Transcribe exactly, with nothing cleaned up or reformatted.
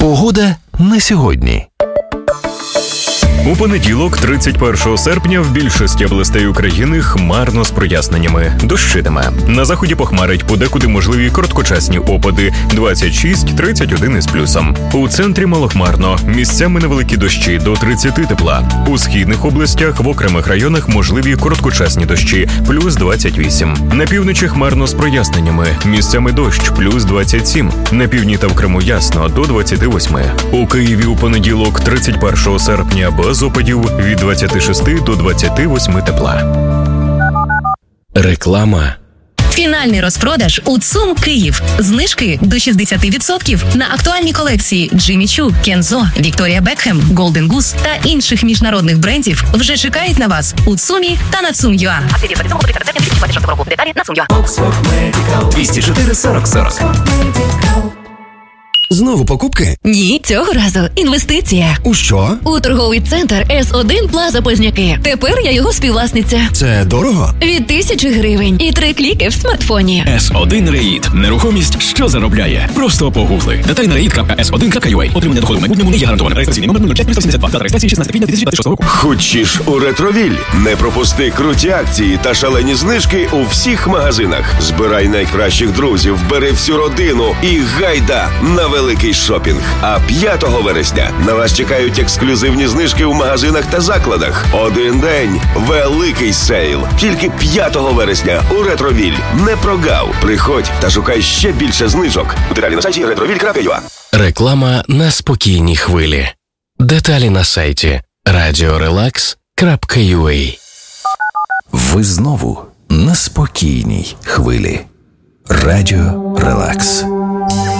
Погода на сьогодні. У понеділок, тридцять першого серпня, в більшості областей України хмарно з проясненнями. Дощитиме. На заході похмарить, подекуди можливі короткочасні опади – двадцять шість - тридцять один із плюсом. У центрі малохмарно. Місцями невеликі дощі до тридцяти тепла. У східних областях в окремих районах можливі короткочасні дощі – плюс двадцять вісім. На півночі хмарно з проясненнями. Місцями дощ – плюс двадцять сім. На півдні та в Криму ясно – до двадцяти восьми. У Києві у понеділок, тридцять першого серпня, без опадів від двадцяти шести до двадцяти восьми тепла. Реклама. Фінальний розпродаж у ЦУМ Київ. Знижки до шістдесят відсотків на актуальні колекції Джиммі Чу, Кензо, Вікторія Бекхем, Golden Goose та інших міжнародних брендів вже чекають на вас у ЦУМі та на ЦУМ.ЮА. Акції по цьому дві тисячі двадцять шостого року. Деталі на ЦУМ.ЮА. двісті чотири сорок сорок. Знову покупки? Ні, цього разу інвестиція. У що? У торговий центр Ес один Плаза Позняки. Тепер я його співвласниця. Це дорого? Від тисячі гривень і три кліки в смартфоні. Ес один Реїд. Нерухомість, що заробляє. Просто погугли. Деталі на реїд крапка ес один крапка ю а. Отримання доходу в майбутньому не є гарантоване. Реєстраційний номер нуль п'ять сімдесят два. Дата реєстрації шістнадцяте квітня дві тисячі двадцять шостого року. Хочеш у Ретровіль? Не пропусти круті акції та шалені знижки у всіх магазинах. Збирай найкращих друзів, бери всю родину і гайда на великий шопінг. А п'ятого вересня на вас чекають ексклюзивні знижки у магазинах та закладах. Один день – великий сейл. Тільки п'ятого вересня у Ретровіль. Не прогав. Приходь та шукай ще більше знижок. Деталі на сайті ретровіль крапка ю а. Реклама на спокійній хвилі. Деталі на сайті радіорелакс крапка ю а. Ви знову на спокійній хвилі. Радіо Релакс.